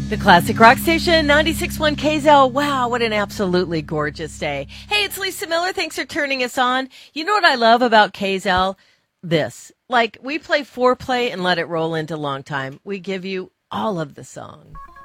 The Classic Rock Station, 96.1 KZL. Wow, what an absolutely gorgeous day. Hey, it's Lisa Miller. Thanks for turning us on. You know what I love about KZL? This. Like, we play foreplay and let it roll into long time. We give you all of the song.